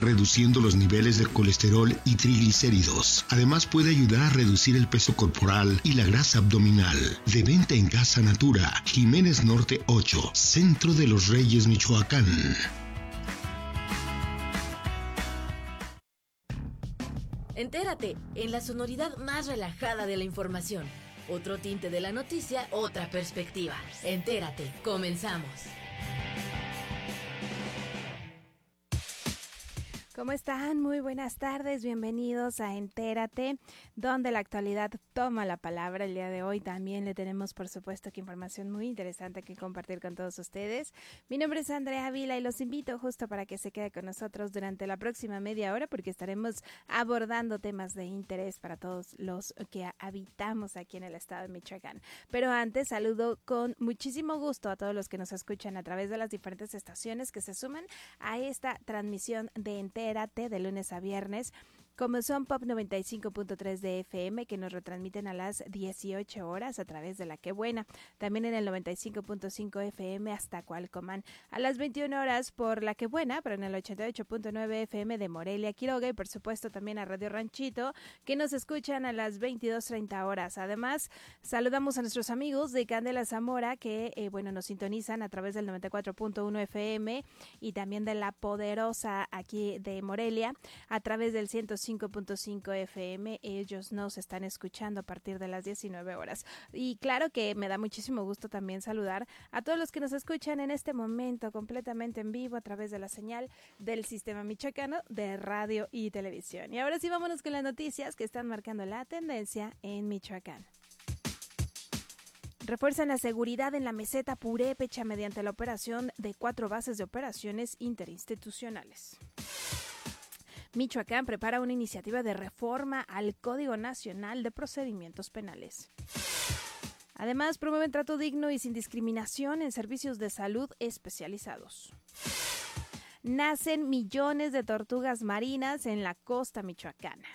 reduciendo los niveles de colesterol y triglicéridos. Además puede ayudar a reducir el peso corporal y la grasa abdominal. De venta en Casa Natura, Jiménez Norte 8, Centro de los Reyes, Michoacán. Entérate, en la sonoridad más relajada de la información. Otro tinte de la noticia, otra perspectiva. Entérate, comenzamos. ¿Cómo están? Muy buenas tardes, bienvenidos a Entérate, donde la actualidad toma la palabra. El día de hoy también le tenemos, por supuesto, que información muy interesante que compartir con todos ustedes. Mi nombre es Andrea Vila y los invito justo para que se quede con nosotros durante la próxima media hora, porque estaremos abordando temas de interés para todos los que habitamos aquí en el estado de Michoacán. Pero antes, saludo con muchísimo gusto a todos los que nos escuchan a través de las diferentes estaciones que se suman a esta transmisión de Entérate de lunes a viernes, como son Pop 95.3 de FM, que nos retransmiten a las 18 horas a través de La Que Buena. También en el 95.5 FM hasta Cualcomán a las 21 horas por La Que Buena, pero en el 88.9 FM de Morelia, Quiroga, y por supuesto también a Radio Ranchito, que nos escuchan a las 22:30 horas. Además, saludamos a nuestros amigos de Candela Zamora, que nos sintonizan a través del 94.1 FM y también de La Poderosa aquí de Morelia a través del 105.5 FM. Ellos nos están escuchando a partir de las 19 horas. Y claro que me da muchísimo gusto también saludar a todos los que nos escuchan en este momento completamente en vivo a través de la señal del Sistema Michoacano de Radio y Televisión. Y ahora sí, vámonos con las noticias que están marcando la tendencia en Michoacán. Refuerzan la seguridad en la meseta Purépecha mediante la operación de 4 bases de operaciones interinstitucionales. Michoacán prepara una iniciativa de reforma al Código Nacional de Procedimientos Penales. Además, promueven trato digno y sin discriminación en servicios de salud especializados. Nacen millones de tortugas marinas en la costa michoacana.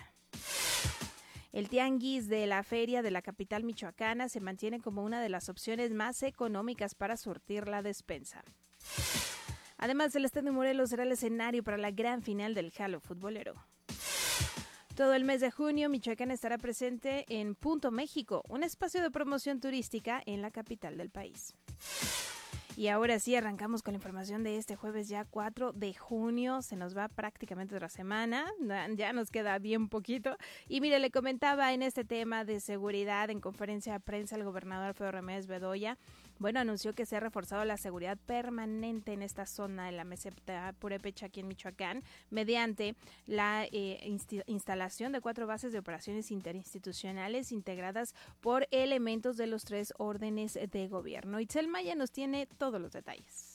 El tianguis de la feria de la capital michoacana se mantiene como una de las opciones más económicas para surtir la despensa. Además, el Estadio Morelos será el escenario para la gran final del Jalo futbolero. Todo el mes de junio, Michoacán estará presente en Punto México, un espacio de promoción turística en la capital del país. Y ahora sí, arrancamos con la información de este jueves ya 4 de junio. Se nos va prácticamente otra semana, ya nos queda bien poquito. Y mire, le comentaba en este tema de seguridad en conferencia de prensa el gobernador Alfredo Ramírez Bedoya. Anunció que se ha reforzado la seguridad permanente en esta zona de la meseta Purépecha aquí en Michoacán mediante la instalación de 4 bases de operaciones interinstitucionales integradas por elementos de los 3 órdenes de gobierno. Itzel Maya nos tiene todos los detalles.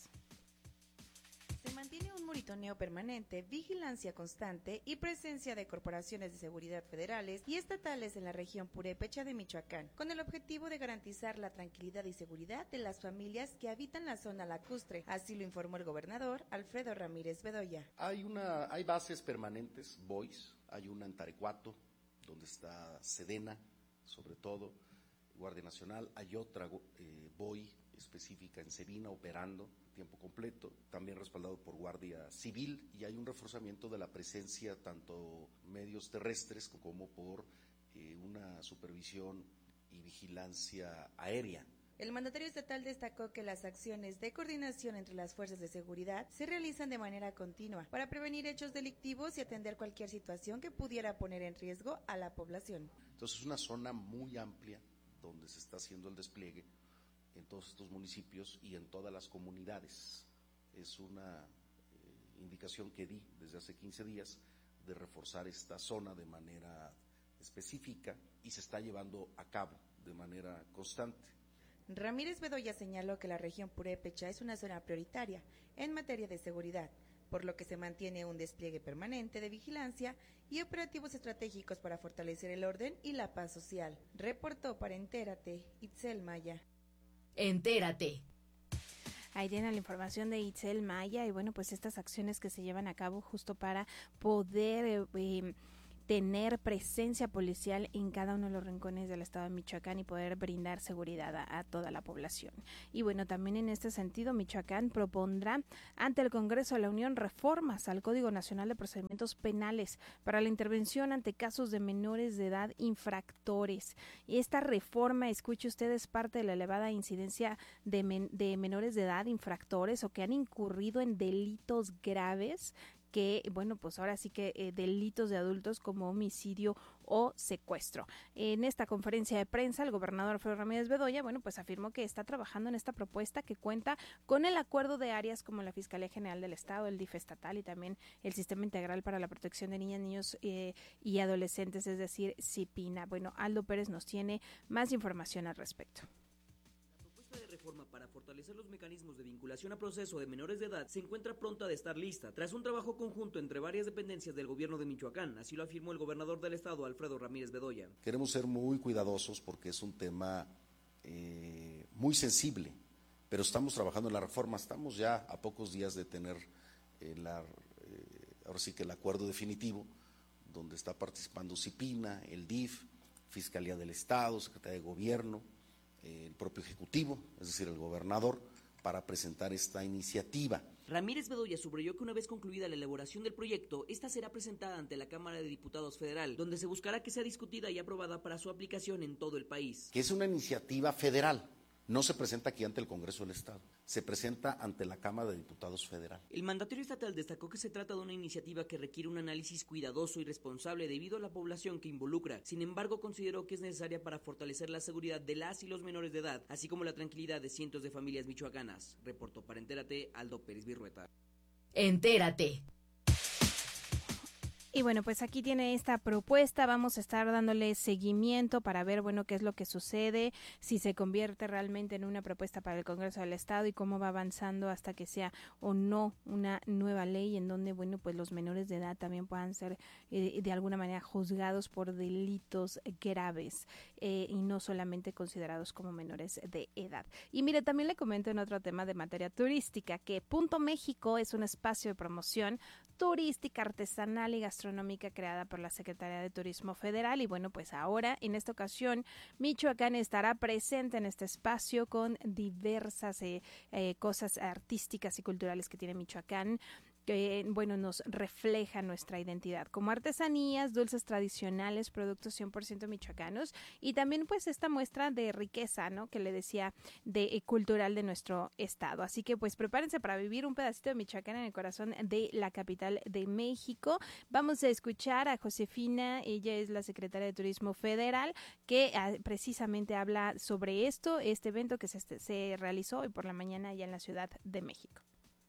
Se mantiene un monitoreo permanente, vigilancia constante y presencia de corporaciones de seguridad federales y estatales en la región Purépecha de Michoacán, con el objetivo de garantizar la tranquilidad y seguridad de las familias que habitan la zona lacustre. Así lo informó el gobernador Alfredo Ramírez Bedoya. Hay bases permanentes, BOIs, hay una en Tarecuato, donde está Sedena, sobre todo, Guardia Nacional, hay otra BOI específica en Sevina operando tiempo completo, también respaldado por Guardia Civil, y hay un reforzamiento de la presencia tanto medios terrestres como por una supervisión y vigilancia aérea. El mandatario estatal destacó que las acciones de coordinación entre las fuerzas de seguridad se realizan de manera continua para prevenir hechos delictivos y atender cualquier situación que pudiera poner en riesgo a la población. Entonces es una zona muy amplia donde se está haciendo el despliegue en todos estos municipios y en todas las comunidades. Es una indicación que di desde hace 15 días de reforzar esta zona de manera específica y se está llevando a cabo de manera constante. Ramírez Bedoya señaló que la región Purépecha es una zona prioritaria en materia de seguridad, por lo que se mantiene un despliegue permanente de vigilancia y operativos estratégicos para fortalecer el orden y la paz social. Reportó para Entérate, Itzel Maya. Entérate. Ahí tienen la información de Itzel Maya y estas acciones que se llevan a cabo justo para poder tener presencia policial en cada uno de los rincones del estado de Michoacán y poder brindar seguridad a toda la población. Y bueno, también en este sentido, Michoacán propondrá ante el Congreso de la Unión reformas al Código Nacional de Procedimientos Penales para la intervención ante casos de menores de edad infractores. Y esta reforma, escuche usted, es parte de la elevada incidencia de menores de edad infractores o que han incurrido en delitos graves que, bueno, pues ahora sí que delitos de adultos como homicidio o secuestro. En esta conferencia de prensa, el gobernador Alfredo Ramírez Bedoya, bueno, pues afirmó que está trabajando en esta propuesta que cuenta con el acuerdo de áreas como la Fiscalía General del Estado, el DIF estatal y también el Sistema Integral para la Protección de Niñas, Niños y Adolescentes, es decir, CIPINA. Bueno, Aldo Pérez nos tiene más información al respecto. De reforma para fortalecer los mecanismos de vinculación a proceso de menores de edad se encuentra pronta de estar lista, tras un trabajo conjunto entre varias dependencias del gobierno de Michoacán, así lo afirmó el gobernador del estado, Alfredo Ramírez Bedoya. Queremos ser muy cuidadosos porque es un tema muy sensible, pero estamos trabajando en la reforma, estamos ya a pocos días de tener ahora sí que el acuerdo definitivo, donde está participando CIPINA, el DIF, Fiscalía del Estado, Secretaría de Gobierno, el propio Ejecutivo, es decir, el gobernador, para presentar esta iniciativa. Ramírez Bedoya subrayó que una vez concluida la elaboración del proyecto, esta será presentada ante la Cámara de Diputados Federal, donde se buscará que sea discutida y aprobada para su aplicación en todo el país. Que es una iniciativa federal, no se presenta aquí ante el Congreso del Estado, se presenta ante la Cámara de Diputados Federal. El mandatario estatal destacó que se trata de una iniciativa que requiere un análisis cuidadoso y responsable debido a la población que involucra. Sin embargo, consideró que es necesaria para fortalecer la seguridad de las y los menores de edad, así como la tranquilidad de cientos de familias michoacanas. Reportó para Entérate, Aldo Pérez Virrueta. Entérate. Y bueno, pues aquí tiene esta propuesta, vamos a estar dándole seguimiento para ver, bueno, qué es lo que sucede, si se convierte realmente en una propuesta para el Congreso del Estado y cómo va avanzando hasta que sea o no una nueva ley en donde, bueno, pues los menores de edad también puedan ser de alguna manera juzgados por delitos graves y no solamente considerados como menores de edad. Y mire, también le comento en otro tema de materia turística que Punto México es un espacio de promoción turística, artesanal y gastronómica creada por la Secretaría de Turismo Federal. Y bueno, pues ahora, en esta ocasión, Michoacán estará presente en este espacio con diversas cosas artísticas y culturales que tiene Michoacán, que, bueno, nos refleja nuestra identidad, como artesanías, dulces tradicionales, productos 100% michoacanos y también pues esta muestra de riqueza, ¿no?, que le decía, de cultural de nuestro estado. Así que pues prepárense para vivir un pedacito de Michoacán en el corazón de la capital de México. Vamos a escuchar a Josefina, ella es la secretaria de Turismo Federal, que precisamente habla sobre este evento que se realizó hoy por la mañana allá en la Ciudad de México.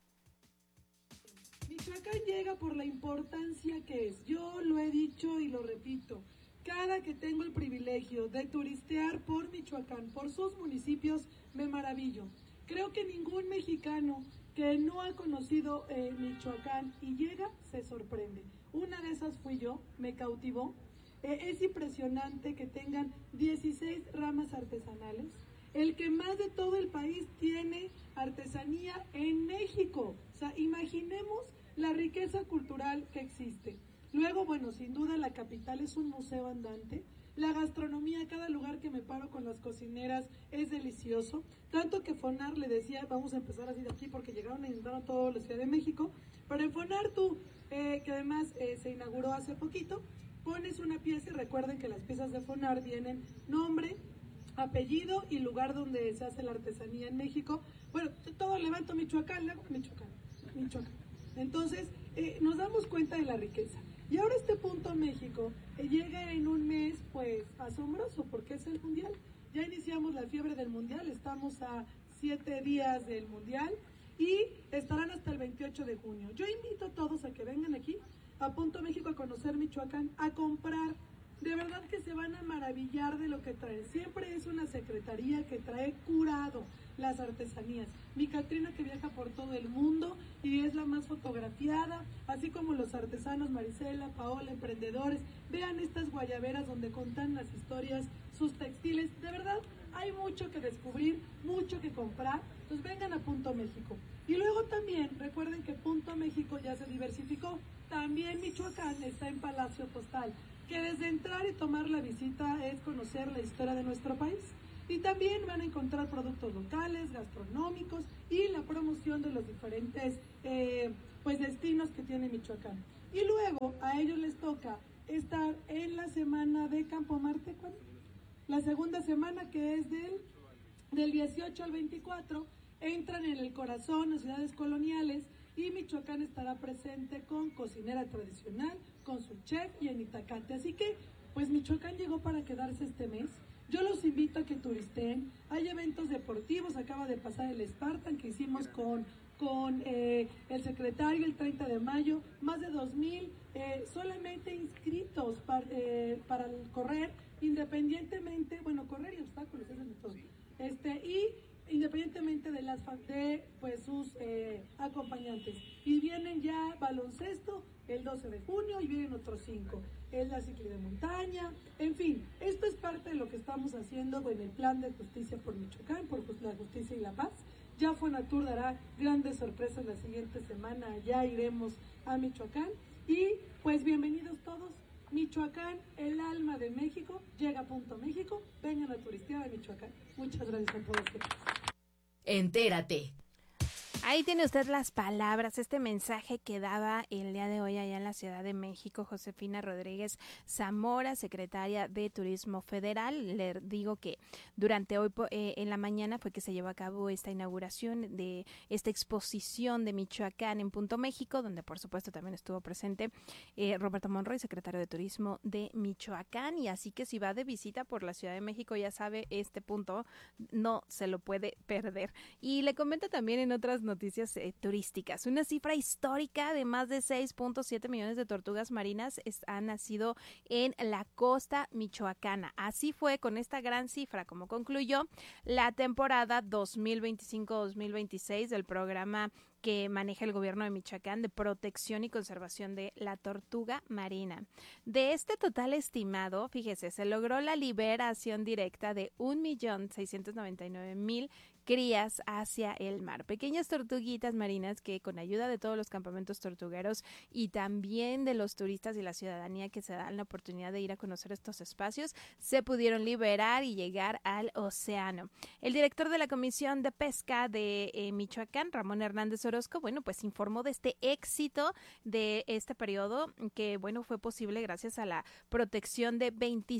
Michoacán llega por la importancia que es. Yo lo he dicho y lo repito. Cada que tengo el privilegio de turistear por Michoacán, por sus municipios, me maravillo. Creo que ningún mexicano que no ha conocido Michoacán y llega, se sorprende. Una de esas fui yo, me cautivó. Es impresionante que tengan 16 ramas artesanales. El que más de todo el país tiene artesanía en México. O sea, imaginemos la riqueza cultural que existe. Luego, bueno, sin duda la capital es un museo andante. La gastronomía, cada lugar que me paro con las cocineras es delicioso. Tanto que FONAR le decía, vamos a empezar así de aquí porque entraron todos la Ciudad de México. Pero en FONAR tú, que además se inauguró hace poquito, pones una pieza y recuerden que las piezas de FONAR tienen nombre, apellido y lugar donde se hace la artesanía en México. Bueno, todo levanto Michoacán, le hago Michoacán. Entonces, nos damos cuenta de la riqueza. Y ahora este Punto México llega en un mes, pues, asombroso, porque es el Mundial. Ya iniciamos la fiebre del Mundial, estamos a 7 días del Mundial y estarán hasta el 28 de junio. Yo invito a todos a que vengan aquí a Punto México a conocer Michoacán, a comprar. De verdad que se van a maravillar de lo que traen. Siempre es una secretaría que trae curado las artesanías. Mi Catrina, que viaja por todo el mundo y es la más fotografiada, así como los artesanos Marisela, Paola, emprendedores. Vean estas guayaberas donde contan las historias, sus textiles. De verdad, hay mucho que descubrir, mucho que comprar. Entonces vengan a Punto México. Y luego también recuerden que Punto México ya se diversificó. También Michoacán Michoacán está en Palacio Postal, que desde entrar y tomar la visita es conocer la historia de nuestro país. Y también van a encontrar productos locales, gastronómicos y la promoción de los diferentes destinos que tiene Michoacán. Y luego a ellos les toca estar en la semana de Campo Marte, ¿cuándo? La segunda semana, que es del 18 al 24, entran en el corazón, las ciudades coloniales, y Michoacán estará presente con cocinera tradicional, con su chef y en Itacate. Así que, pues Michoacán llegó para quedarse este mes. Yo los invito a que turisteen. Hay eventos deportivos, acaba de pasar el Spartan que hicimos con el secretario el 30 de mayo, más de 2,000 solamente inscritos para correr, independientemente, correr y obstáculos, eso es todo. Y independientemente de sus acompañantes. Y vienen ya baloncesto el 12 de junio y vienen otros 5. Es la ciclo de montaña, en fin, esto es parte de lo que estamos haciendo en el plan de justicia por Michoacán, por la justicia y la paz. Ya Fonatur dará grandes sorpresas la siguiente semana, ya iremos a Michoacán y pues bienvenidos todos. Michoacán, el alma de México, llega a Punto México, vengan a turistear a Michoacán. Muchas gracias a todos. Entérate. Ahí tiene usted las palabras, este mensaje que daba el día de hoy allá en la Ciudad de México Josefina Rodríguez Zamora, secretaria de Turismo Federal. Le digo que durante hoy en la mañana fue que se llevó a cabo esta inauguración de esta exposición de Michoacán en Punto México, donde por supuesto también estuvo presente Roberto Monroy, secretario de Turismo de Michoacán. Y así que si va de visita por la Ciudad de México, ya sabe, este punto no se lo puede perder. Y le comento también en otras noticias turísticas. Una cifra histórica de más de 6.7 millones de tortugas marinas han nacido en la costa michoacana. Así fue con esta gran cifra como concluyó la temporada 2025-2026 del programa que maneja el gobierno de Michoacán de protección y conservación de la tortuga marina. De este total estimado, fíjese, se logró la liberación directa de 1.699.000 crías hacia el mar. Pequeñas tortuguitas marinas que con ayuda de todos los campamentos tortugueros y también de los turistas y la ciudadanía que se dan la oportunidad de ir a conocer estos espacios, se pudieron liberar y llegar al océano. El director de la Comisión de Pesca de Michoacán, Ramón Hernández Orozco, pues informó de este éxito de este periodo que, fue posible gracias a la protección de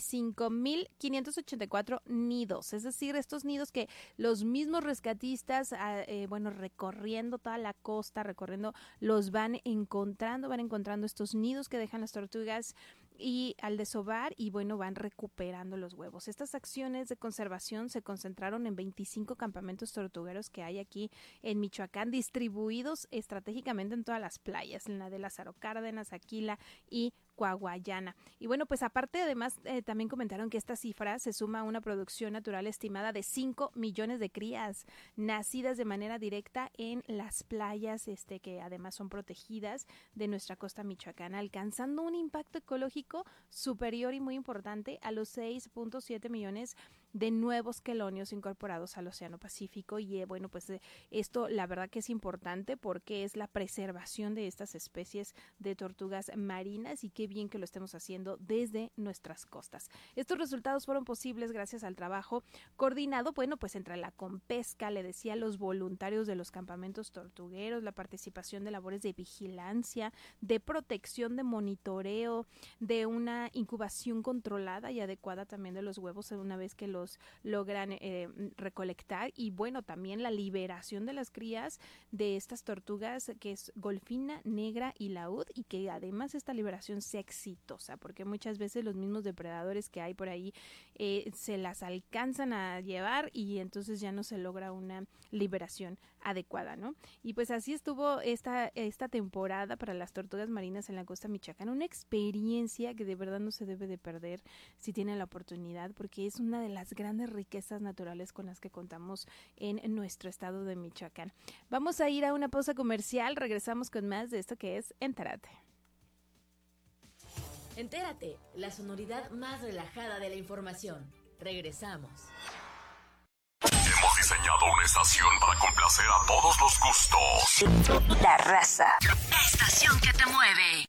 25.584 nidos, es decir, estos nidos que los mismos rescatistas, recorriendo toda la costa, los van encontrando estos nidos que dejan las tortugas y al desovar van recuperando los huevos. Estas acciones de conservación se concentraron en 25 campamentos tortugueros que hay aquí en Michoacán, distribuidos estratégicamente en todas las playas, en la de Lázaro Cárdenas, Aquila y Coahuayana. Y aparte, además, también comentaron que esta cifra se suma a una producción natural estimada de 5 millones de crías nacidas de manera directa en las playas, que además son protegidas de nuestra costa michoacana, alcanzando un impacto ecológico superior y muy importante a los 6.7 millones de nuevos quelonios incorporados al Océano Pacífico. Y esto la verdad que es importante porque es la preservación de estas especies de tortugas marinas, y qué bien que lo estemos haciendo desde nuestras costas. Estos resultados fueron posibles gracias al trabajo coordinado, entre la Compesca, le decía, los voluntarios de los campamentos tortugueros, la participación de labores de vigilancia, de protección, de monitoreo, de una incubación controlada y adecuada también de los huevos una vez que los logran recolectar, y también la liberación de las crías de estas tortugas, que es golfina, negra y laúd, y que además esta liberación sea exitosa, porque muchas veces los mismos depredadores que hay por ahí se las alcanzan a llevar y entonces ya no se logra una liberación adecuada, ¿no? Y así estuvo esta temporada para las tortugas marinas en la costa michoacana, una experiencia que de verdad no se debe de perder si tienen la oportunidad, porque es una de las grandes riquezas naturales con las que contamos en nuestro estado de Michoacán. Vamos a ir a una pausa comercial, regresamos con más de esto que es Entérate. Entérate, la sonoridad más relajada de la información. Regresamos. Hemos diseñado una estación para complacer a todos los gustos. La raza. La estación que te mueve.